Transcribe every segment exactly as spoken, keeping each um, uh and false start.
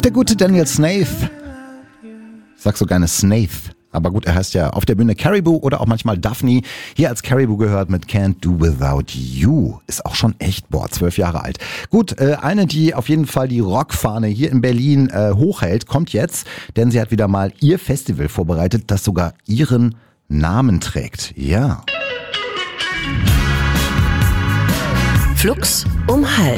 Der gute Daniel Snaith. Ich sag so gerne Snaith. Aber gut, er heißt ja auf der Bühne Caribou oder auch manchmal Daphne. Hier als Caribou gehört mit Can't Do Without You. Ist auch schon echt, boah, zwölf Jahre alt. Gut, äh, eine, die auf jeden Fall die Rockfahne hier in Berlin äh, hochhält, kommt jetzt. Denn sie hat wieder mal ihr Festival vorbereitet, das sogar ihren Namen trägt. Ja. Flux um halb.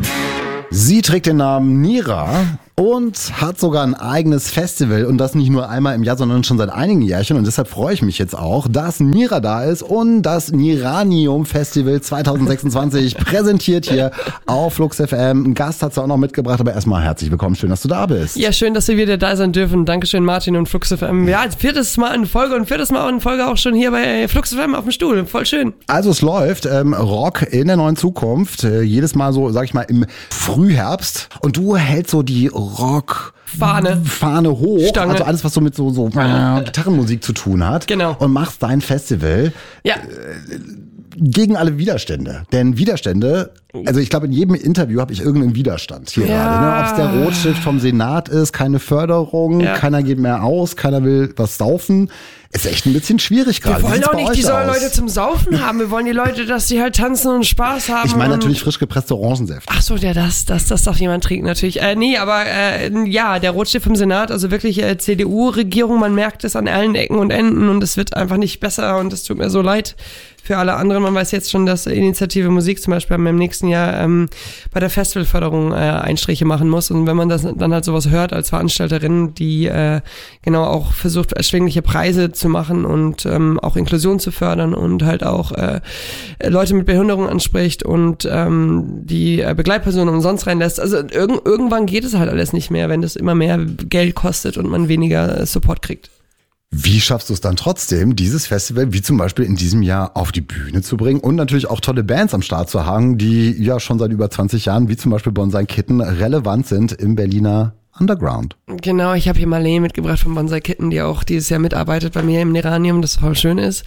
Sie trägt den Namen Nira und hat sogar ein eigenes Festival und das nicht nur einmal im Jahr, sondern schon seit einigen Jährchen und deshalb freue ich mich jetzt auch, dass Nira da ist und das Niranium Festival zwanzig sechsundzwanzig präsentiert hier auf Flux F M. Ein Gast hat sie auch noch mitgebracht, aber erstmal herzlich willkommen, schön, dass du da bist. Ja, schön, dass wir wieder da sein dürfen. Dankeschön Martin und Flux F M. Ja, viertes Mal in Folge und viertes Mal in Folge auch schon hier bei Flux F M auf dem Stuhl. Voll schön. Also es läuft, ähm, Rock in der neuen Zukunft, äh, jedes Mal so, sag ich mal, im Frühherbst und du hältst so die Rock Fahne. Fahne hoch, Stange. Also alles, was so mit so, so äh, Gitarrenmusik zu tun hat. Genau. Und machst dein Festival Ja. äh, gegen alle Widerstände. Denn Widerstände, also ich glaube, in jedem Interview habe ich irgendeinen Widerstand hier Ja. gerade. Ne? Ob es der Rotstift vom Senat ist, keine Förderung, Ja. keiner geht mehr aus, keiner will was saufen. Ist echt ein bisschen schwierig gerade. Wir wollen auch nicht diese aus? Leute zum Saufen haben. Wir wollen die Leute, dass sie halt tanzen und Spaß haben. Ich meine und natürlich frisch gepresste Orangensäfte. Ach so, ja, das, das, das darf jemand trinken natürlich. Äh, nee, aber äh, ja, der Rotstift vom Senat, also wirklich äh, C D U-Regierung, man merkt es an allen Ecken und Enden und es wird einfach nicht besser und es tut mir so leid für alle anderen. Man weiß jetzt schon, dass Initiative Musik zum Beispiel im nächsten Jahr ähm, bei der Festivalförderung äh, Einstriche machen muss und wenn man das dann halt sowas hört als Veranstalterin, die äh, genau auch versucht, erschwingliche Preise zu machen und ähm, auch Inklusion zu fördern und halt auch äh, Leute mit Behinderung anspricht und ähm, die äh, Begleitpersonen umsonst reinlässt. Also irg- irgendwann geht es halt alles nicht mehr, wenn das immer mehr Geld kostet und man weniger äh, Support kriegt. Wie schaffst du es dann trotzdem, dieses Festival wie zum Beispiel in diesem Jahr auf die Bühne zu bringen und natürlich auch tolle Bands am Start zu haben, die ja schon seit über zwanzig Jahren, wie zum Beispiel Bonsai Kitten, relevant sind im Berliner Underground? Genau, ich habe hier Marlene mitgebracht von Bonsai Kitten, die auch dieses Jahr mitarbeitet bei mir im Niranium, das voll schön ist.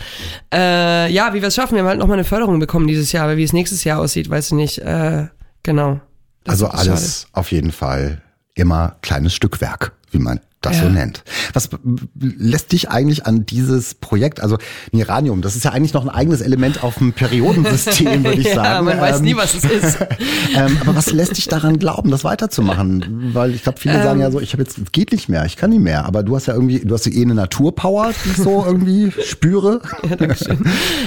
Äh, ja, wie wir es schaffen, wir haben halt nochmal eine Förderung bekommen dieses Jahr, aber wie es nächstes Jahr aussieht, weiß ich nicht. Äh, genau. Das Also ist alles schade. auf jeden Fall immer kleines Stückwerk, wie man das Ja. so nennt. Was b- lässt dich eigentlich an dieses Projekt, also Niranium, das ist ja eigentlich noch ein eigenes Element auf dem Periodensystem, würde ich ja, sagen. man weiß Ähm, nie, was es ist. ähm, aber was lässt dich daran glauben, das weiterzumachen? Weil ich glaube, viele Ähm. sagen ja so, ich habe jetzt, es geht nicht mehr, ich kann nicht mehr. Aber du hast ja irgendwie, du hast ja eh eine Naturpower, die ich so irgendwie spüre. Ja, Dankeschön.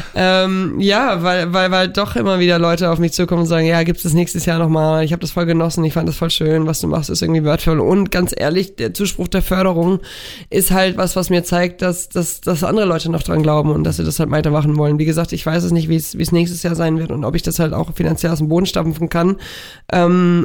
ähm, ja, weil, weil, weil doch immer wieder Leute auf mich zukommen und sagen, ja, gibt's das nächstes Jahr nochmal? Ich habe das voll genossen, ich fand das voll schön, was du machst, ist irgendwie wertvoll. Und ganz ehrlich, der Zuspruch der Förderung ist halt was, was mir zeigt, dass, dass, dass andere Leute noch dran glauben und dass sie das halt weitermachen wollen. Wie gesagt, ich weiß es nicht, wie es, wie es nächstes Jahr sein wird und ob ich das halt auch finanziell aus dem Boden stampfen kann. Ähm,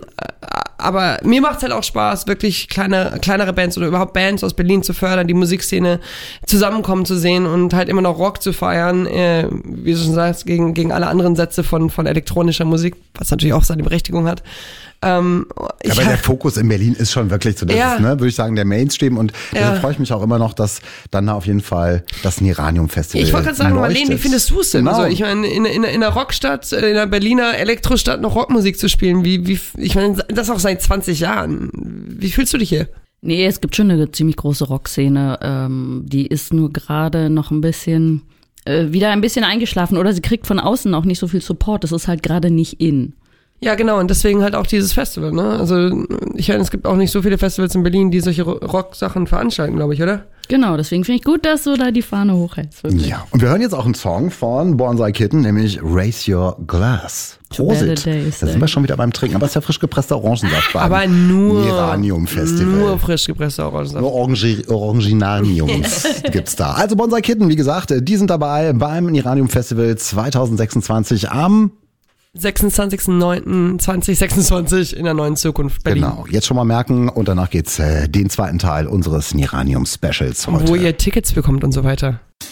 aber mir macht's halt auch Spaß, wirklich kleine, kleinere Bands oder überhaupt Bands aus Berlin zu fördern, die Musikszene zusammenkommen zu sehen und halt immer noch Rock zu feiern, äh, wie du schon sagst, gegen, gegen alle anderen Sätze von, von elektronischer Musik, was natürlich auch seine Berechtigung hat. Ähm, ich Aber hab- der Fokus in Berlin ist schon wirklich so, das Ja. ist, ne, würde ich sagen, der Mainstream und Ja. deshalb freue ich mich auch immer noch, dass dann da auf jeden Fall das Niranium Festival Ich wollte gerade sagen, leuchtet. Marlene, wie findest du es denn? Genau. Also ich meine, in, in, in einer Rockstadt, in einer Berliner Elektrostadt noch Rockmusik zu spielen, wie, wie, ich meine, das auch seit zwanzig Jahren. Wie fühlst du dich hier? Nee, es gibt schon eine ziemlich große Rockszene. Ähm, die ist nur gerade noch ein bisschen, äh, wieder ein bisschen eingeschlafen oder sie kriegt von außen auch nicht so viel Support. Das ist halt gerade nicht in. Ja, genau, und deswegen halt auch dieses Festival, ne? Also ich meine, es gibt auch nicht so viele Festivals in Berlin, die solche Ro- Rock-Sachen veranstalten, glaube ich, oder? Genau, deswegen finde ich gut, dass du da die Fahne hochhältst. wirklich. Ja, und wir hören jetzt auch einen Song von Bonsai Kitten, nämlich Raise Your Glass. Prosit. better days, Da sind wir schon wieder beim Trinken, aber es ist ja frisch gepresster Orangensaft beim Aber nur, Niranium Festival. nur frisch gepresster Orangensaft. Nur Orange, Oranginaniums gibt's da. Also Bonsai Kitten, wie gesagt, die sind dabei beim Niranium Festival zwanzig sechsundzwanzig am sechsundzwanzigsten neunten zweitausendsechsundzwanzig in der neuen Zukunft Berlin. Genau, jetzt schon mal merken und danach geht's äh, den zweiten Teil unseres Niranium Specials heute. Wo ihr Tickets bekommt und so weiter.